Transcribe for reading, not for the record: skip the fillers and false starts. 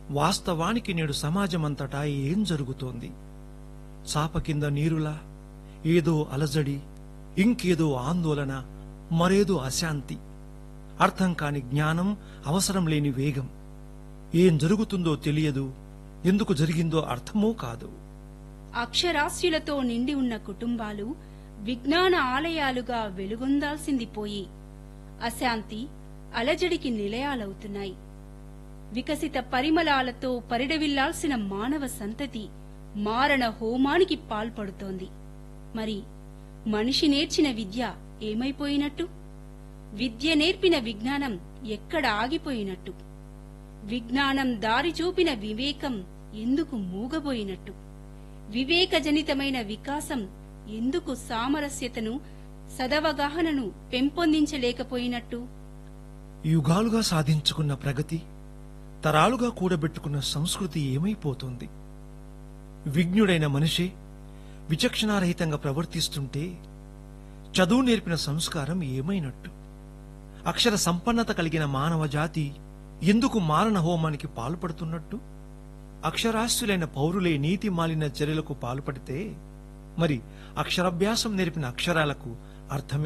వాస్తవానికి నేడు సమాజమంతటా ఏం జరుగుతోంది? చాప కింద నీరులా ఏదో అలజడి, ఇంకేదో ఆందోళన, మరేదో అశాంతి. అర్థం కాని జ్ఞానం, అవసరం లేని వేగం. ఏం జరుగుతుందో తెలియదు, ఎందుకు జరిగిందో అర్థమూ కాదు. అక్షరాస్యులతో నిండి ఉన్న కుటుంబాలు విజ్ఞాన ఆలయాలుగా వెలుగొందాల్సింది పోయి అశాంతి, అలజడికి నిలయాలవుతున్నాయి. వికసిత పరిమళాలతో పరిడవిల్లాల్సిన మానవ సంతతి మారణ హోమానికి పాల్పడుతోంది. మరి మనిషి నేర్చిన విద్య ఏమైపోయినట్టు? విద్య నేర్పిన విజ్ఞానం ఎక్కడ ఆగిపోయినట్టు? విజ్ఞానం దారి చూపిన వివేకం ఎందుకు మూగబోయినట్టు? వివేకజనితమైన వికాసం ఎందుకు సామరస్యతను, సదవగాహనను పెంపొందించలేకపోయినట్టు? యుగాలుగా సాధించుకున్న ప్రగతి, తరాలుగా కూడబెట్టుకున్న సంస్కృతి ఏమైపోతుంది? విజ్ఞుడైన మనిషే విచక్షణారహితంగా ప్రవర్తిస్తుంటే చదువు నేర్పిన సంస్కారం ఏమైనట్టు? అక్షర సంపన్నత కలిగిన మానవ జాతి ఎందుకు మారణ హోమానికి పాల్పడుతున్నట్టు? అక్షరాస్యులైన పౌరులే నీతి మాలిన చర్యలకు పాల్పడితే మరి అక్షరాభ్యాసం నేర్పిన అక్షరాలకు అర్థమే